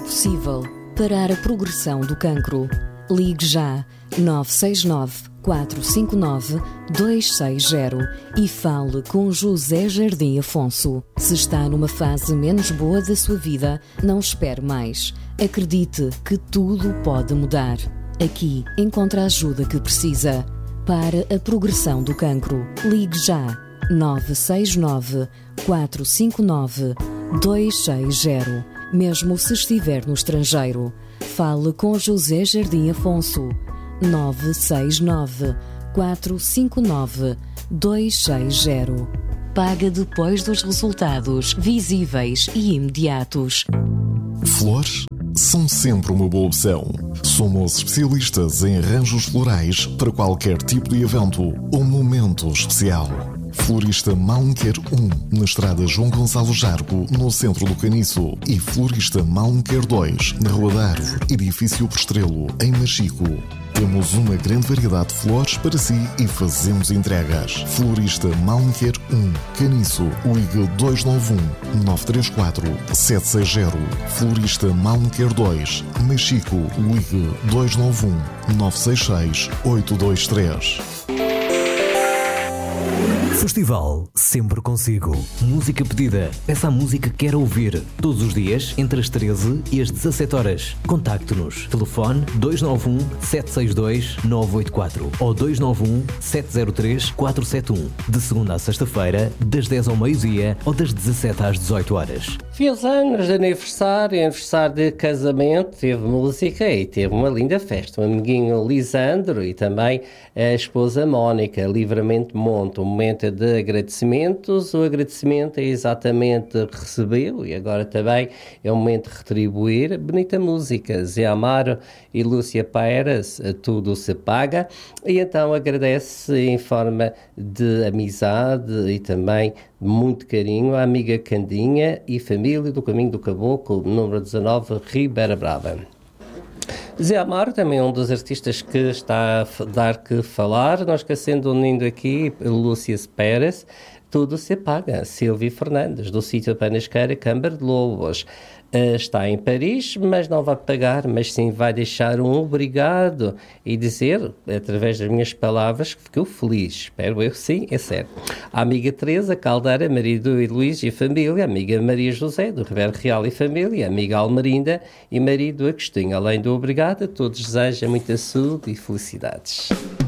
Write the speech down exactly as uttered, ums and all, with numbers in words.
possível parar a progressão do cancro. Ligue já nove seis nove, quatro cinco nove, dois seis zero e fale com José Jardim Afonso. Se está numa fase menos boa da sua vida, não espere mais. Acredite que tudo pode mudar. Aqui encontra a ajuda que precisa. Para a progressão do cancro, ligue já nove seis nove, quatro cinco nove, dois seis zero. Mesmo se estiver no estrangeiro, fale com José Jardim Afonso. nove seis nove, quatro cinco nove, dois seis zero. Paga depois dos resultados visíveis e imediatos. Flores são sempre uma boa opção. Somos especialistas em arranjos florais para qualquer tipo de evento ou momento especial. Florista Malmequer um, na estrada João Gonçalo Jargo, no centro do Caniço. E Florista Malmequer dois, na Rua da Árvore, edifício Prestrelo, em Machico. Temos uma grande variedade de flores para si e fazemos entregas. Florista Malmequer um, Caniço, ligue dois nove um, nove três quatro, sete seis zero. Florista Malmequer dois, Machico, ligue dois nove um, nove seis seis, oito dois três. Festival Sempre Consigo. Música pedida. Peça a música que quer ouvir. Todos os dias, entre as treze e as dezassete horas. Contacte-nos. Telefone dois nove um, sete seis dois, nove oito quatro ou dois nove um, sete zero três, quatro sete um. De segunda a sexta-feira, das dez ao meio-dia ou das dezassete às dezoito horas. Fiz anos de aniversário, aniversário de casamento, teve música e teve uma linda festa. O amiguinho Lisandro e também a esposa Mónica, Livramento Monte. Um momento de agradecimentos. O agradecimento é exatamente recebeu e agora também é o momento de retribuir. Bonita música, Zé Amaro e Lúcia Paeras, tudo se paga. E então agradece em forma de amizade e também de muito carinho a amiga Candinha e família do Caminho do Caboclo, número dezanove, Ribeira Brava. Zé Amaro também é um dos artistas que está a dar que falar, não esquecendo, unindo aqui Lúcia Pérez, tudo se paga. Silvia Fernandes, do sítio Panasqueira, Câmara de Lobos. Uh, está em Paris, mas não vai pagar, mas sim vai deixar um obrigado e dizer, através das minhas palavras, que ficou feliz. Espero eu, sim, é certo. A amiga Teresa Caldeira, marido e Luís e família, a amiga Maria José, do Ribeiro Real e família, a amiga Almerinda e marido Agostinho. Além do obrigado, a todos desejam muita saúde e felicidades.